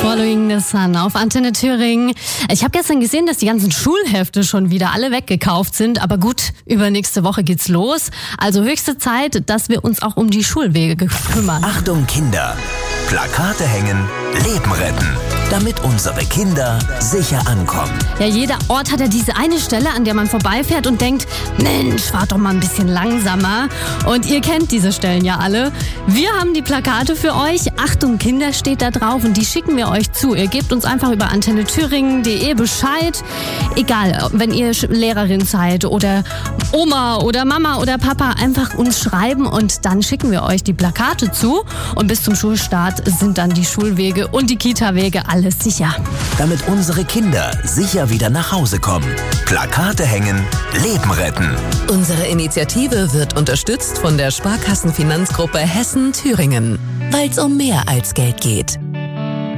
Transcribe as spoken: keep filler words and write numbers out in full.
Following the Sun auf Antenne Thüringen. Ich habe gestern gesehen, dass die ganzen Schulhefte schon wieder alle weggekauft sind. Aber gut, übernächste Woche geht's los. Also höchste Zeit, dass wir uns auch um die Schulwege kümmern. Achtung Kinder! Plakate hängen, Leben retten, damit unsere Kinder sicher ankommen. Ja, jeder Ort hat ja diese eine Stelle, an der man vorbeifährt und denkt, Mensch, fahrt doch mal ein bisschen langsamer. Und ihr kennt diese Stellen ja alle. Wir haben die Plakate für euch. Achtung Kinder steht da drauf und die schicken wir euch zu. Ihr gebt uns einfach über antenne thüringen punkt de Bescheid. Egal, wenn ihr Lehrerin seid oder Oma oder Mama oder Papa, einfach uns schreiben und dann schicken wir euch die Plakate zu. Und bis zum Schulstart sind dann die Schulwege und die Kita-Wege alles sicher. Damit unsere Kinder sicher wieder nach Hause kommen. Plakate hängen, Leben retten. Unsere Initiative wird unterstützt von der Sparkassenfinanzgruppe Hessen-Thüringen, weil es um mehr als Geld geht.